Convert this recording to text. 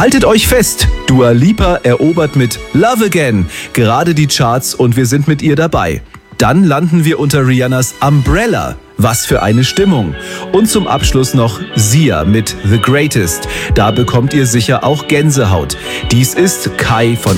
Haltet euch fest, Dua Lipa erobert mit Love Again gerade die Charts und wir sind mit ihr dabei. Dann landen wir unter Rihannas Umbrella. Was für eine Stimmung. Und zum Abschluss noch Sia mit The Greatest. Da bekommt ihr sicher auch Gänsehaut. Dies ist Kai von